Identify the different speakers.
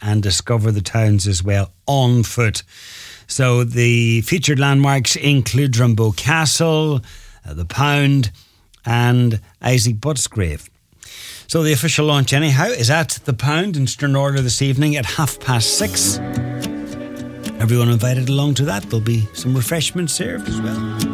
Speaker 1: and discover the towns as well on foot. So the featured landmarks include Drumbo Castle, the Pound and Isaac Butt's grave. So the official launch anyhow is at the Pound in Stranraer this evening at 6:30. Everyone invited along to that. There'll be some refreshments served as well.